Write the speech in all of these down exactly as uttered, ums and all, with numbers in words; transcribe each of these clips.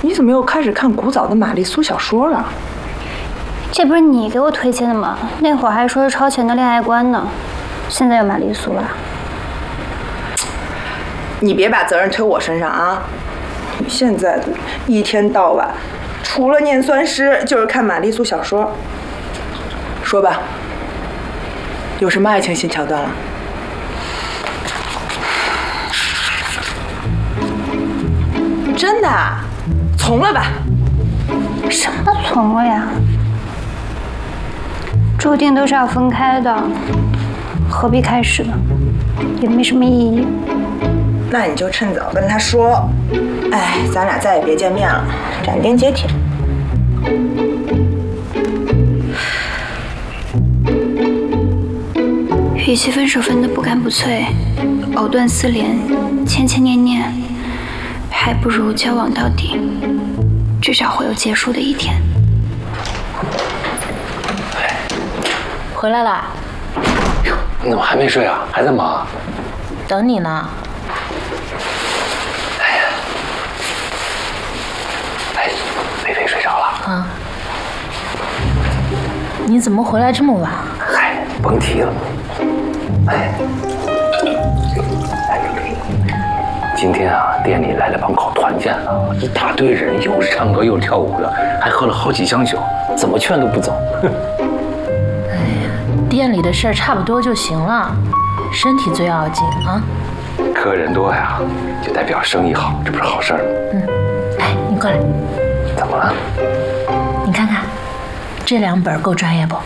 你怎么又开始看古早的玛丽苏小说了？ 这不是你给我推荐的吗？那会儿还说是超前的恋爱观呢，现在又玛丽苏了。 你别把责任推我身上啊！你现在的一天到晚，除了念酸诗，就是看玛丽苏小说。说吧，有什么爱情新桥段了？真的？从了吧？ 什么从了呀？注定都是要分开的，何必开始呢？也没什么意义。 那你就趁早跟他说，哎，咱俩再也别见面了，斩钉截铁。 与其分手分得不干不脆，藕断丝连，牵牵念念，还不如交往到底，至少会有结束的一天。 回来啦？ 哟，你怎么还没睡啊？还在忙？ 等你呢。 哎呀，哎，菲菲睡着了。 啊？你怎么回来这么晚？ 嗨，甭提了。哎，哎，今天啊，店里来了帮烤团建了，一大堆人，又是唱歌又是跳舞的，还喝了好几箱酒，怎么劝都不走。 哎呀，店里的事儿差不多就行了，身体最要紧啊。 客人多呀，就代表生意好，这不是好事儿吗？ 嗯，哎，你过来。 怎么了？ 你看看，这两本够专业不？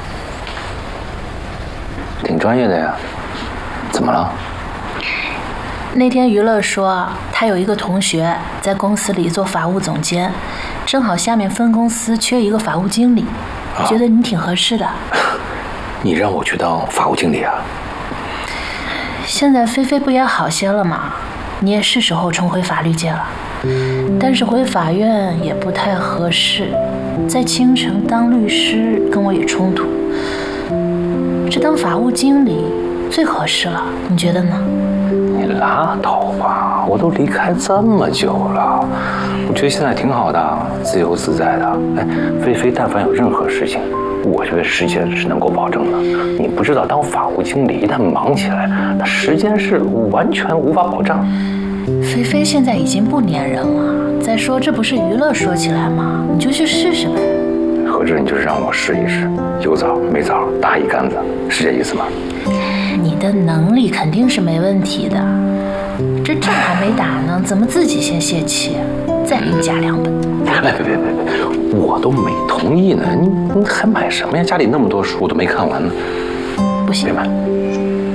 挺专业的呀。怎么了？ 那天娱乐说，他有一个同学在公司里做法务总监，正好下面分公司缺一个法务经理，我觉得你挺合适的。 你让我去当法务经理啊？ 现在菲菲不也好些了吗？你也是时候重回法律界了。但是回法院也不太合适，在京城当律师跟我也冲突。这当法务经理最合适了，你觉得呢？ 你拉倒吧，我都离开这么久了，我觉得现在挺好的，自由自在的。哎，菲菲但凡有任何事情，我觉得师姐是能够保证的。你不知道，当法务经理一旦忙起来，那时间是完全无法保障。 菲菲现在已经不粘人了，再说这不是娱乐说起来吗？你就去试试呗。 何止你就是让我试一试，有枣没枣打一竿子，是这意思吗？ 你的能力肯定是没问题的，这仗还没打呢，怎么自己先泄气？再给你加两本。 哎，别别别别，我都没同意呢，你你还买什么呀？家里那么多书都没看完呢。 不行， 别买。